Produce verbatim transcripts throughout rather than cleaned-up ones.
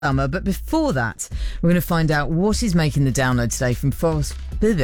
summer, but before that, we're going to find out what is making the download today from Force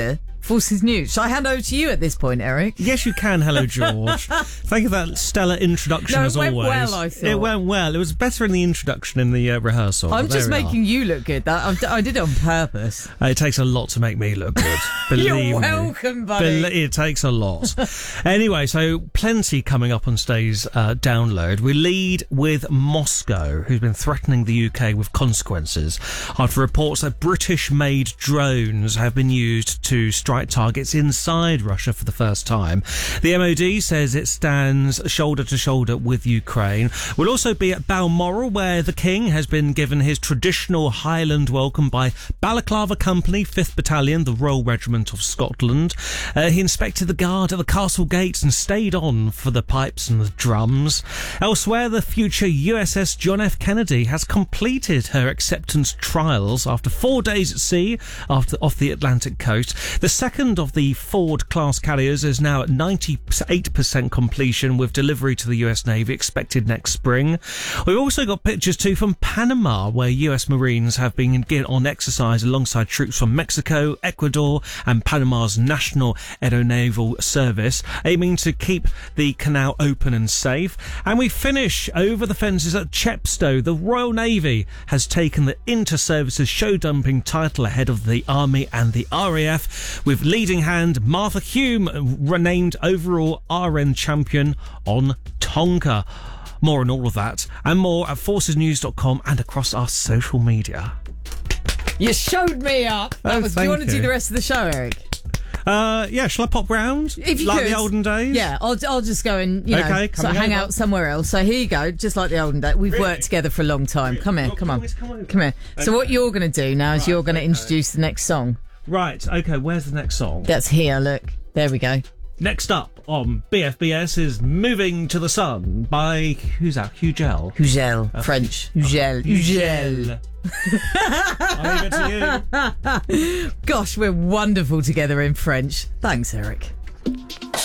Forces News. Shall I hand over to you at this point, Eric? Yes, you can. Hello, George. Thank you for that stellar introduction, no, as it went always. well, I thought. It went well. It was better in the introduction in the uh, rehearsal. I'm just There we making are. you look good. That I, I did it on purpose. Uh, it takes a lot to make me look good. Believe You're me. welcome, buddy. Bel- it takes a lot. Anyway, so plenty coming up on today's uh, download. We lead with Moscow, who's been threatening the U K with consequences after reports that British-made drones have been used to strike targets inside Russia for the first time. The M O D says it stands shoulder to shoulder with Ukraine. We'll also be at Balmoral, where the King has been given his traditional Highland welcome by Balaclava Company, fifth Battalion, the Royal Regiment of Scotland. Uh, he inspected the guard at the castle gates and stayed on for the pipes and the drums. Elsewhere, the future U S S John F. Kennedy has completed her acceptance trials after four days at sea after, off the Atlantic coast. The second of the Ford-class carriers is now at ninety-eight percent completion, with delivery to the U S Navy expected next spring. We've also got pictures too from Panama, where U S Marines have been on exercise alongside troops from Mexico, Ecuador and Panama's National Aeronaval Service, aiming to keep the canal open and safe. And we finish over the fences at Chepstow. The Royal Navy has taken the Inter-Services show-dumping title ahead of the Army and the R A F, with leading hand Martha Hume renamed overall R N champion on Tonka. More on all of that and more at forces news dot com and across our social media. You showed me up. That Oh, was, do you thank want to do you. the rest of the show, Eric? Uh, yeah, shall I pop round? If you like could. the olden days? Yeah, I'll, I'll just go and, you know, Okay, sort of coming hang over. out somewhere else. So here you go, just like the olden days. We've Really? worked together for a long time. Really? Come here, Well, come can on. we come over? Come here. So what you're going to do now is Right, you're going to okay. introduce the next song. Right, okay, where's the next song? That's here, look. There we go. Next up on B F B S is Moving to the Sun by, who's that? Hugel. Hugel, French. Hugel, Hugel. I'll leave it to you. Gosh, we're wonderful together in French. Thanks, Eric.